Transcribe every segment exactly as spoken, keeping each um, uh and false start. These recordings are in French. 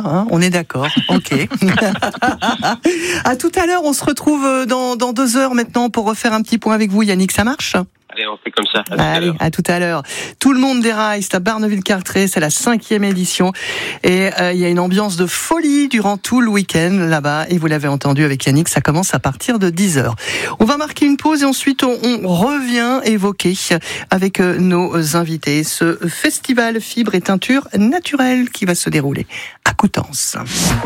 hein, on est d'accord. Ok. À tout à l'heure, on se retrouve dans, dans deux heures maintenant pour refaire un petit point avec vous, Yannick, ça marche ? Allez, on fait comme ça. À Allez, à tout à l'heure. Tout le monde déraille, c'est à Barneville-Cartré, c'est la cinquième édition. Et euh, il y a une ambiance de folie durant tout le week-end là-bas. Et vous l'avez entendu avec Yannick, ça commence à partir de dix heures. On va marquer une pause et ensuite on, on revient évoquer avec euh, nos invités ce festival Fibres et Teintures Naturelles qui va se dérouler à Coutances.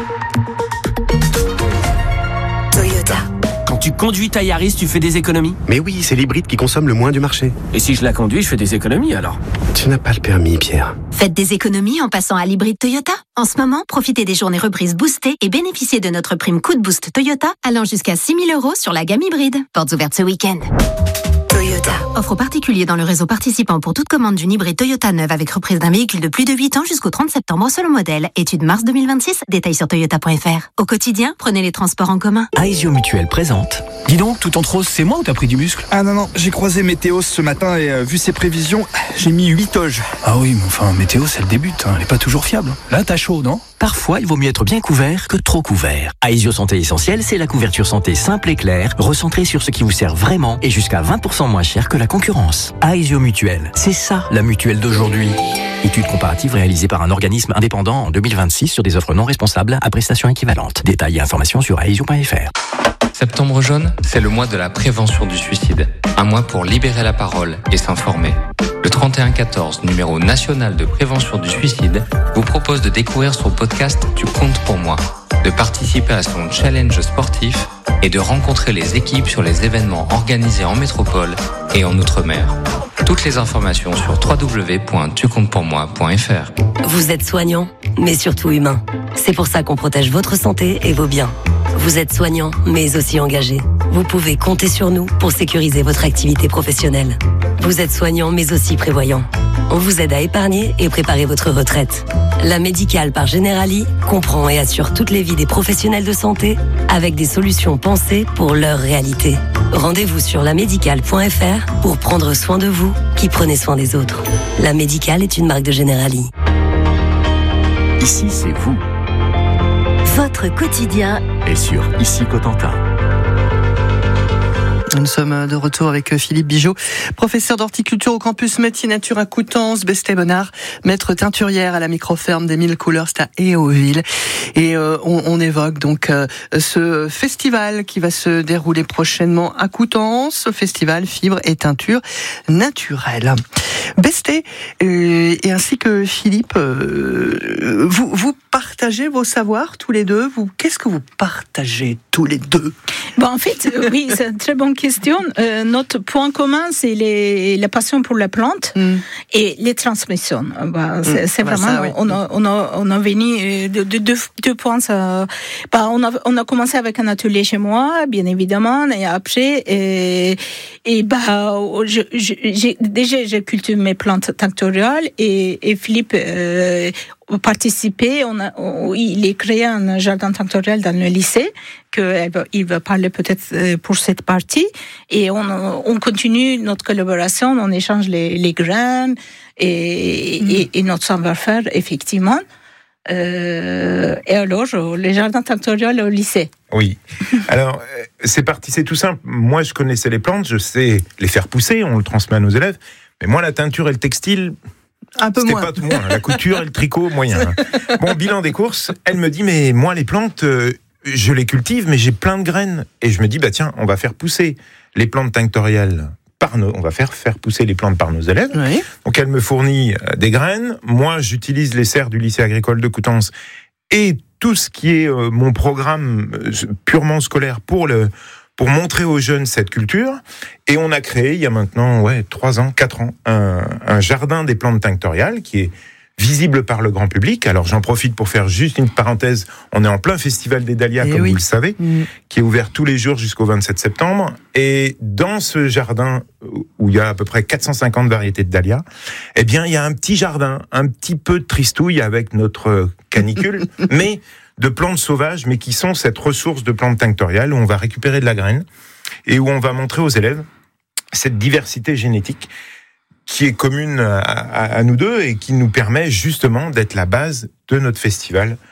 Toyota. Quand tu conduis ta Yaris, tu fais des économies ? Mais oui, c'est l'hybride qui consomme le moins du marché. Et si je la conduis, je fais des économies alors ? Tu n'as pas le permis, Pierre. Faites des économies en passant à l'hybride Toyota. En ce moment, profitez des journées reprises boostées et bénéficiez de notre prime coup de boost Toyota allant jusqu'à six mille euros sur la gamme hybride. Portes ouvertes ce week-end. Toyota. Offre aux particuliers dans le réseau participant pour toute commande d'une hybride Toyota neuve avec reprise d'un véhicule de plus de huit ans jusqu'au trente septembre selon modèle. Étude mars deux mille vingt-six. Détails sur toyota point f r. Au quotidien, prenez les transports en commun. Aesio Mutuelle présente. Dis donc, tout en rose, c'est moi ou t'as pris du muscle ? Ah non, non, j'ai croisé Météos ce matin et euh, vu ses prévisions, j'ai mis huit toges. Ah oui, mais enfin, Météos, elle débute, hein, elle est pas toujours fiable. Là, t'as chaud, non ? Parfois, il vaut mieux être bien couvert que trop couvert. Aesio Santé Essentielle, c'est la couverture santé simple et claire, recentrée sur ce qui vous sert vraiment et jusqu'à vingt pour cent moins cher que la concurrence. Aesio Mutuelle, c'est ça la mutuelle d'aujourd'hui. Étude comparative réalisée par un organisme indépendant en deux mille vingt-six sur des offres non responsables à prestations équivalentes. Détails et informations sur aesio point f r. Septembre jaune, c'est le mois de la prévention du suicide. Un mois pour libérer la parole et s'informer. Le trente et un quatorze, numéro national de prévention du suicide, vous propose de découvrir son podcast Tu comptes pour moi, de participer à son challenge sportif et de rencontrer les équipes sur les événements organisés en métropole et en Outre-mer. Toutes les informations sur w w w point tu comptes pour moi point f r. Vous êtes soignant, mais surtout humain. C'est pour ça qu'on protège votre santé et vos biens. Vous êtes soignant, mais aussi engagé. Vous pouvez compter sur nous pour sécuriser votre activité professionnelle. Vous êtes soignant, mais aussi prévoyant. On vous aide à épargner et préparer votre retraite. La Médicale par Generali comprend et assure toutes les vies des professionnels de santé avec des solutions pensées pour leur réalité. Rendez-vous sur la médicale point f r pour prendre soin de vous qui prenez soin des autres. La Médicale est une marque de Generali. Ici, c'est vous. Votre quotidien Et sur Ici Cotentin. Nous sommes de retour avec Philippe Bigeaud, professeur d'horticulture au campus Métier Nature à Coutances, Besté-Bonnard, maître teinturière à la microferme des Mille Couleurs, c'est à Héauville. Et euh, on, on évoque donc euh, ce festival qui va se dérouler prochainement à Coutances, festival Fibres et Teintures Naturelles. Besté, euh, et ainsi que Philippe, euh, vous, vous partagez vos savoirs tous les deux. Vous, qu'est-ce que vous partagez tous les deux ? Bon, en fait, euh, oui, c'est une très bonne question. Euh, notre point commun, c'est les, la passion pour la plante mm. et les transmissions. Bah, c'est, c'est bah, vraiment, ça, oui. on a, on a, on a venu de, de, de deux points. Ça, bah, on a, on a commencé avec un atelier chez moi, bien évidemment, et après, et, et bah, je, je, j'ai, déjà, j'ai cultivé mes plantes tinctoriales et, et Philippe euh, a participé. On a, on, il a créé un jardin tinctorial dans le lycée qu'il va parler peut-être pour cette partie. Et on, on continue notre collaboration, on échange les, les graines et, mmh. et, et notre savoir-faire, effectivement. Euh, et alors, les jardins tinctoriales au lycée. Oui. Alors, c'est parti, c'est tout simple. Moi, je connaissais les plantes, je sais les faire pousser, on le transmet à nos élèves. Mais moi, la teinture et le textile, un peu c'était moins. pas tout moins. La couture et le tricot, moyen. Bon, bilan des courses, elle me dit, mais moi, les plantes, euh, je les cultive, mais j'ai plein de graines. Et je me dis, bah tiens, on va faire pousser les plantes tinctoriales. Par nos, on va faire faire pousser les plantes par nos élèves. Oui. Donc, elle me fournit des graines. Moi, j'utilise les serres du lycée agricole de Coutances et tout ce qui est euh, mon programme euh, purement scolaire pour le pour montrer aux jeunes cette culture. Et on a créé, il y a maintenant ouais, trois ans, quatre ans, un, un jardin des plantes tinctoriales qui est visible par le grand public. Alors j'en profite pour faire juste une parenthèse. On est en plein festival des Dahlias, et comme oui. vous le savez, mmh. qui est ouvert tous les jours jusqu'au vingt-sept septembre. Et dans ce jardin, où il y a à peu près quatre cent cinquante variétés de dahlias, eh bien il y a un petit jardin, un petit peu de tristouille avec notre canicule, mais de plantes sauvages, mais qui sont cette ressource de plantes tinctoriales où on va récupérer de la graine et où on va montrer aux élèves cette diversité génétique qui est commune à, à, à nous deux et qui nous permet justement d'être la base de notre festival